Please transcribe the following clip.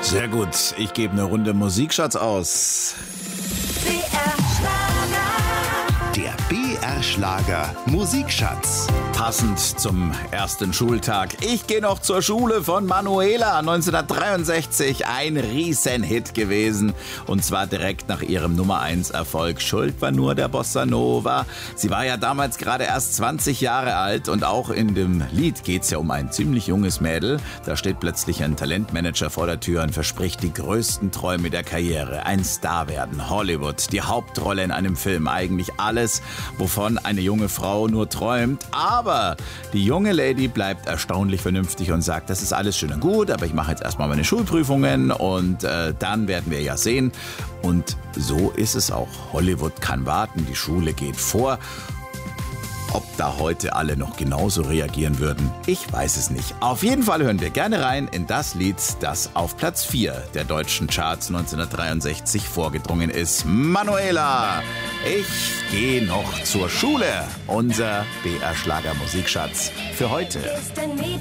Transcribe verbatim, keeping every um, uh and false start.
Sehr gut, ich gebe eine Runde Musikschatz aus. B R Schlager. Der B R-Schlager Musikschatz. Passend zum ersten Schultag. Ich gehe noch zur Schule von Manuela. neunzehnhundertdreiundsechzig ein Riesenhit gewesen. Und zwar direkt nach ihrem Nummer eins Erfolg. Schuld war nur der Bossa Nova. Sie war ja damals gerade erst zwanzig Jahre alt. Und auch in dem Lied geht es ja um ein ziemlich junges Mädel. Da steht plötzlich ein Talentmanager vor der Tür und verspricht die größten Träume der Karriere. Ein Star werden, Hollywood, die Hauptrolle in einem Film. Eigentlich alles, wovon eine junge Frau nur träumt. Aber die junge Lady bleibt erstaunlich vernünftig und sagt, das ist alles schön und gut, aber ich mache jetzt erstmal meine Schulprüfungen und äh, dann werden wir ja sehen. Und so ist es auch. Hollywood kann warten, die Schule geht vor. Ob da heute alle noch genauso reagieren würden, ich weiß es nicht. Auf jeden Fall hören wir gerne rein in das Lied, das auf Platz vier der deutschen Charts neunzehnhundertdreiundsechzig vorgedrungen ist. Manuela, ich gehe noch zur Schule. Unser B R-Schlager Musikschatz für heute.